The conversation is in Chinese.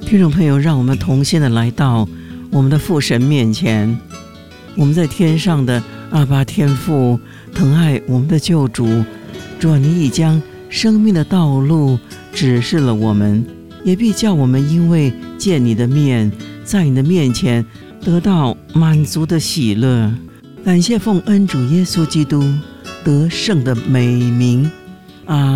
听众朋友，让我们同心的来到我们的父神面前。我们在天上的阿爸天父，疼爱我们的救主。主啊，你已将生命的道路指示了我们，也必叫我们因为见你的面，在你的面前得到满足的喜乐。感谢奉恩主耶稣基督得胜的美名，阿